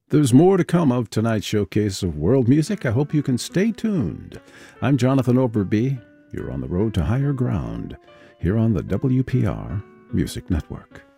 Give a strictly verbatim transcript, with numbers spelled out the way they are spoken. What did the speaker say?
There's more to come of tonight's showcase of world music. I hope you can stay tuned. I'm Jonathan Overby. You're on the road to higher ground here on the W P R Music Network.